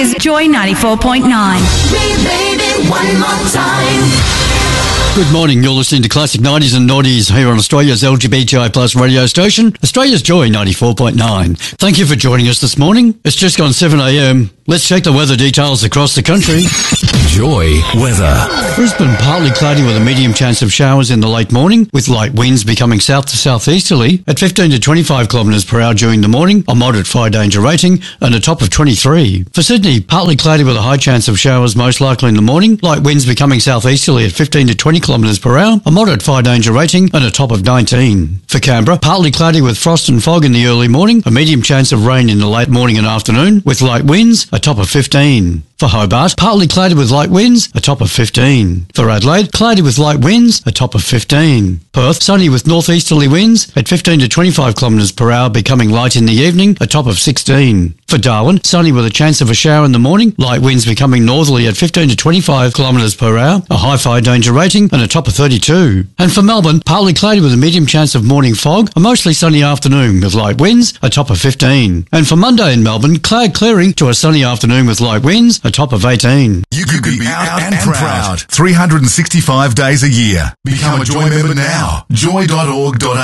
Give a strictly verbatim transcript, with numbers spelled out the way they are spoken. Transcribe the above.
Australia's Joy ninety-four point nine. Baby, one more time. Good morning, you're listening to Classic nineties and Noughties here on Australia's L G B T I plus radio station, Australia's Joy ninety-four point nine. Thank you for joining us this morning. It's just gone seven a.m. Let's check the weather details across the country. Joy weather. Brisbane, partly cloudy with a medium chance of showers in the late morning, with light winds becoming south to southeasterly at fifteen to twenty-five kilometres per hour during the morning, a moderate fire danger rating, and a top of twenty-three. For Sydney, partly cloudy with a high chance of showers most likely in the morning, light winds becoming southeasterly at fifteen to twenty kilometres per hour, a moderate fire danger rating, and a top of nineteen. For Canberra, partly cloudy with frost and fog in the early morning, a medium chance of rain in the late morning and afternoon, with light winds, a top of fifteen. For Hobart, partly cloudy with light winds, a top of fifteen. For Adelaide, cloudy with light winds, a top of fifteen. Perth, sunny with northeasterly winds at fifteen to twenty-five kilometres per hour, becoming light in the evening, a top of sixteen. For Darwin, sunny with a chance of a shower in the morning, light winds becoming northerly at fifteen to twenty-five kilometres per hour, a high fire danger rating, and a top of thirty-two. And for Melbourne, partly cloudy with a medium chance of morning fog, a mostly sunny afternoon with light winds, a top of fifteen. And for Monday in Melbourne, cloud clearing to a sunny afternoon with light winds, a top of eighteen. You could be out and proud three hundred sixty-five days a year. Become a Joy member now. joy dot org dot a u